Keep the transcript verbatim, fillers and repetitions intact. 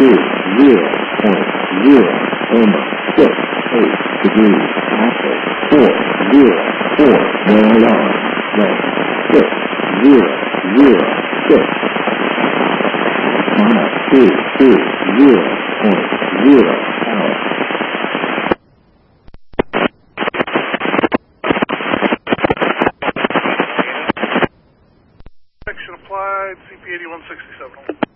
two, zero point zero, almost six, eight degrees, actual, four, zero, four, no alarm, left, six, zero, zero, six, minus two, two, zero point zero, hour. Applied, C P eighty-one sixty-seven.